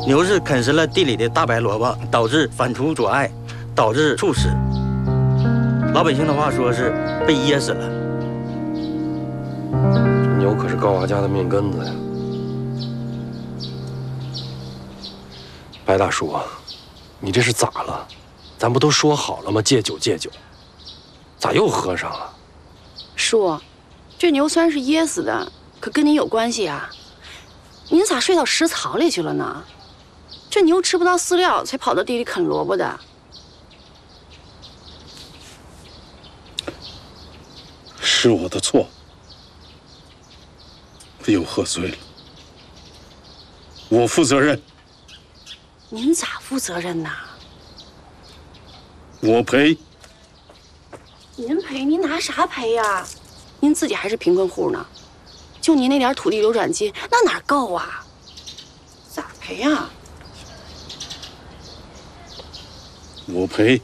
牛是啃食了地里的大白萝卜，导致反刍阻碍，导致猝死。老百姓的话说是被噎死了。 这牛可是高娃家的命根子呀！白大叔，你这是咋了？咱不都说好了吗？戒酒戒酒，咋又喝上了？ 叔，这牛虽然是噎死的，可跟您有关系啊。您咋睡到食槽里去了呢？这牛吃不到饲料，才跑到地里啃萝卜的。 是我的错，我又喝醉了，我负责任。 您咋负责任呢？ 我赔。 您赔？您拿啥赔呀？您自己还是贫困户呢，就您那点土地流转金，那哪够啊？咋赔呀？ 我赔。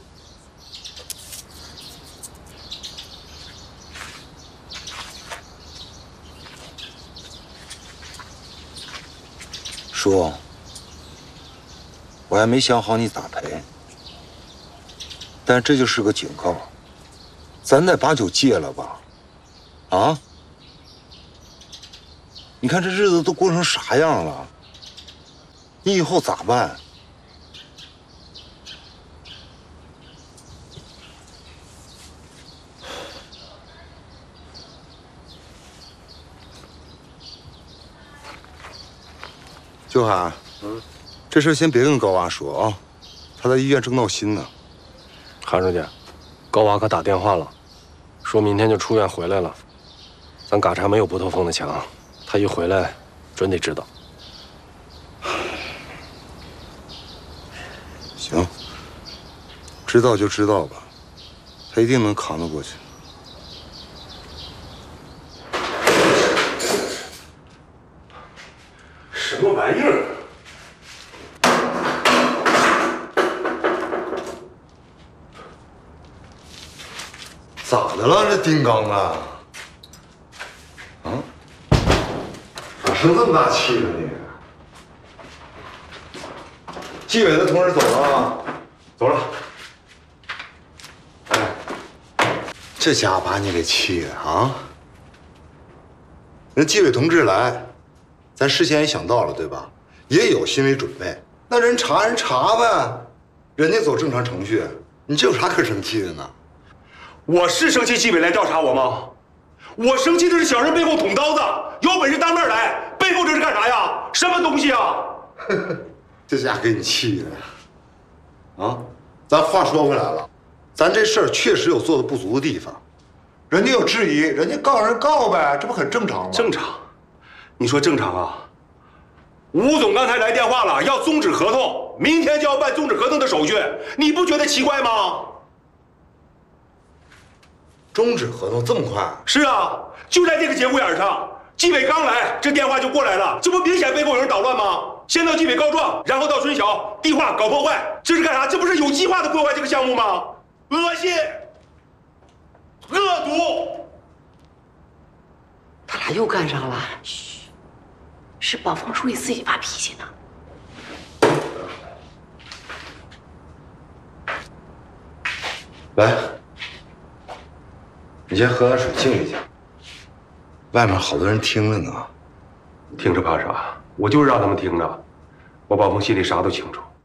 叔，我还没想好你咋赔，但这就是个警告，咱得把酒戒了吧？啊？你看这日子都过成啥样了，你以后咋办？秋海，这事先别跟高娃说啊，他在医院正闹心呢。 韩书记，高娃可打电话了，说明天就出院回来了。咱嘎查没有不透风的墙，他一回来，准得知道。 行，知道就知道吧，他一定能扛得过去。 什么玩意儿？ 咋的了，这丁刚啊？啊？咋生这么大气呢你？纪委的同志走了啊？ 走了。 哎，这家伙把你给气的啊！人纪委同志来，咱事先也想到了，对吧？也有心理准备。那人查呗，人家走正常程序，你这有啥可生气的呢？ 我是生气纪委来调查我吗？我生气的是小人背后捅刀子，有本事当面来，背后这是干啥呀？什么东西啊？ 这家给你气的，啊！咱话说回来了，咱这事儿确实有做的不足的地方，人家有质疑，人家告人告呗，这不很正常吗？ 正常，你说正常啊？吴总刚才来电话了，要终止合同，明天就要办终止合同的手续，你不觉得奇怪吗？ 终止合同这么快？ 是啊，就在这个节骨眼上，纪委刚来，这电话就过来了，这不明显背后有人捣乱吗？先到纪委告状，然后到春晓地化搞破坏，这是干啥？这不是有计划的破坏这个项目吗？恶心，恶毒。 他俩又干上了。嘘，是保方书记自己发脾气呢。 来，你先喝点水静一静。外面好多人听着呢。 听着怕啥？我就是让他们听着，我保峰心里啥都清楚。